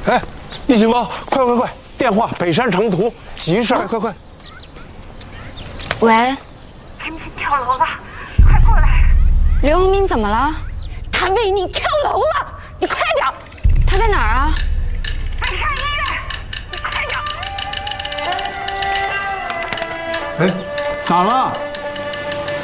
哎，一景猫，快！电话，北山城图，急事儿，快！ 喂， 林平跳楼了，快过来！ 刘洪斌怎么了？ 他为你跳楼了，你快点！ 他在哪儿啊？ 北山医院，你快点！ 哎，咋了？